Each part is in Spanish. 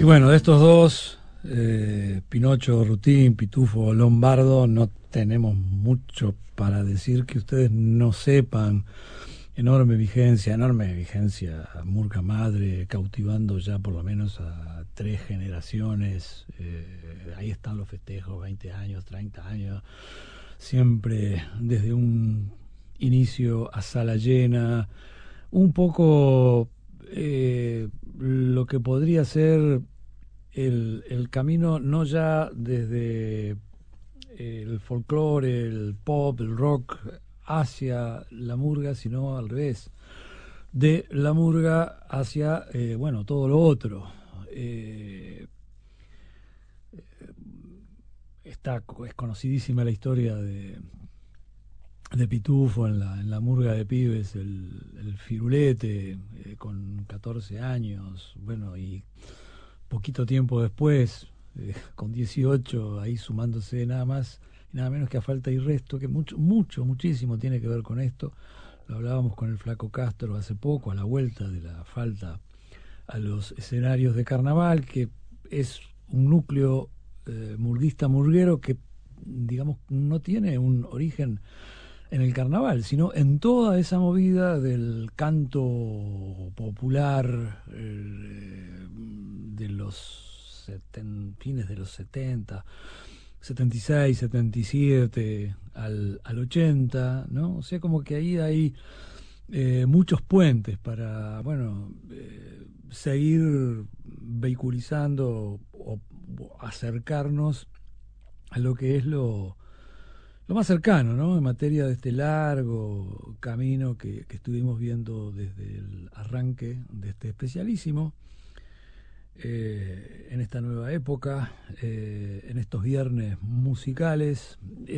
Y bueno, de estos dos, Pinocho Rutín, Pitufo Lombardo, no tenemos mucho para decir que ustedes no sepan. Enorme vigencia, Murga Madre, cautivando ya por lo menos a 3 generaciones. Ahí están los festejos, 20 años, 30 años, siempre desde un inicio a sala llena, un poco lo que podría ser el camino, no ya desde el folclore, el pop, el rock, hacia la murga, sino al revés, de la murga hacia, bueno, todo lo otro. Es conocidísima la historia de Pitufo en la murga de pibes, el firulete, con 14 años, bueno, y poquito tiempo después, con 18, ahí sumándose nada más y nada menos que a Falta y Resto, que muchísimo tiene que ver con esto. Lo hablábamos con el Flaco Castro hace poco, a la vuelta de la Falta a los escenarios de carnaval, que es un núcleo murguista murguero que, digamos, no tiene un origen en el carnaval, sino en toda esa movida del canto popular de los fines de los 70, 76, 77 al 80, ¿no? O sea, como que ahí hay muchos puentes para, bueno, seguir vehiculizando o acercarnos a lo que es lo más cercano, ¿no? En materia de este largo camino que estuvimos viendo desde el arranque de este especialísimo, en esta nueva época, en estos viernes musicales.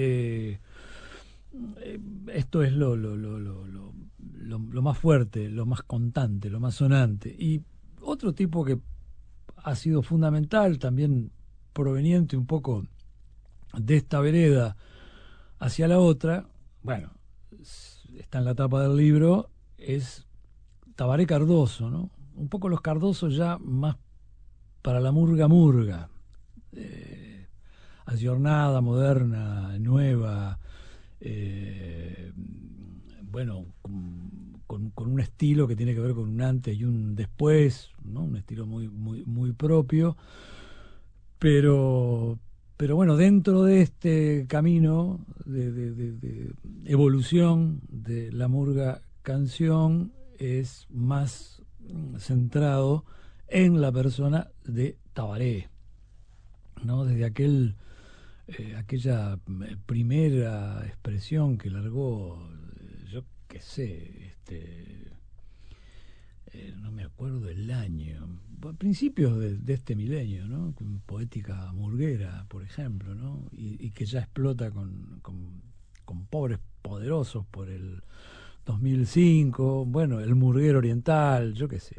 Esto es lo más fuerte, lo más constante, lo más sonante. Y otro tipo que ha sido fundamental, también proveniente un poco de esta vereda hacia la otra, bueno, está en la tapa del libro, es Tabaré Cardoso, ¿no? Un poco los Cardosos ya más para la murga, ayornada, moderna, nueva, bueno, con un estilo que tiene que ver con un antes y un después, ¿no? Un estilo muy propio, pero bueno, dentro de este camino de evolución de la murga canción, es más centrado en la persona de Tabaré, ¿no? Desde aquella primera expresión que largó, yo qué sé, no me acuerdo el año, a principios de este milenio, ¿no? Con Poética Murguera, por ejemplo, ¿no? Y que ya explota con Pobres Poderosos por el 2005, bueno, El Murguero Oriental, yo qué sé.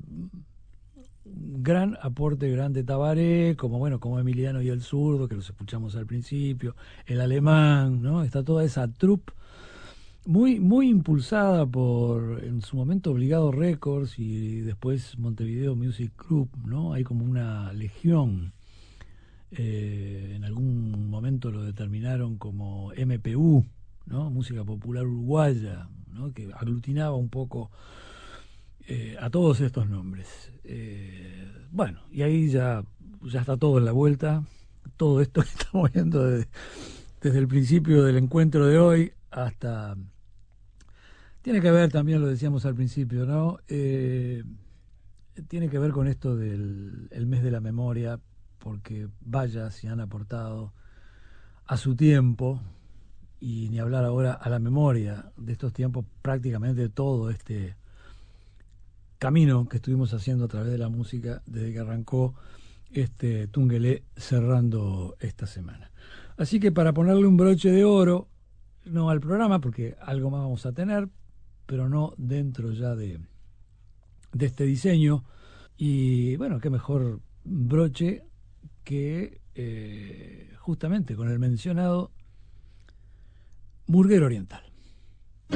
Gran aporte grande Tabaré, como Emiliano y el Zurdo, que los escuchamos al principio, el Alemán, ¿no? Está toda esa troupe muy impulsada por, en su momento, Obligado Records y después Montevideo Music Group, ¿no? Hay como una legión. En algún momento lo determinaron como MPU, ¿no? Música Popular Uruguaya, ¿no? Que aglutinaba un poco a todos estos nombres. Bueno, y ahí ya está todo en la vuelta. Todo esto que estamos viendo desde el principio del encuentro de hoy hasta... Tiene que ver también, lo decíamos al principio, ¿no? Tiene que ver con esto del el mes de la memoria, porque vaya si han aportado a su tiempo, y ni hablar ahora a la memoria de estos tiempos, prácticamente todo este camino que estuvimos haciendo a través de la música desde que arrancó este Tungelé, cerrando esta semana. Así que para ponerle un broche de oro, no al programa, porque algo más vamos a tener, pero no dentro ya de este diseño. Y bueno, qué mejor broche que justamente con el mencionado Murguero Oriental.